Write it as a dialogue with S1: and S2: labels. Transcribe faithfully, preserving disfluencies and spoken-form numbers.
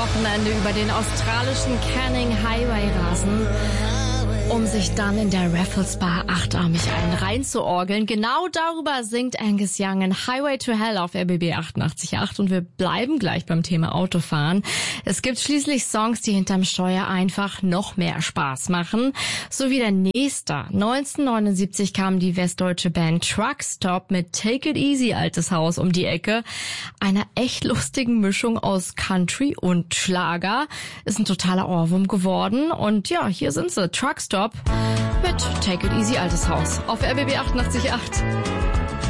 S1: Wochenende über den australischen Canning Highway rasen, um sich dann in der Raffles Bar achtarmig einen reinzuorgeln. Genau darüber singt Angus Young in Highway to Hell auf R B B achtundachtzig Komma acht und wir bleiben gleich beim Thema Autofahren. Es gibt schließlich Songs, die hinterm Steuer einfach noch mehr Spaß machen. So wie der nächste. neunzehnhundertneunundsiebzig kam die westdeutsche Band Truckstop mit Take It Easy, altes Haus, um die Ecke. Einer echt lustigen Mischung aus Country und Schlager. Ist ein totaler Ohrwurm geworden. Und ja, hier sind sie. Truckstop mit Take It Easy, altes Haus auf R B B achtundachtzig Komma acht.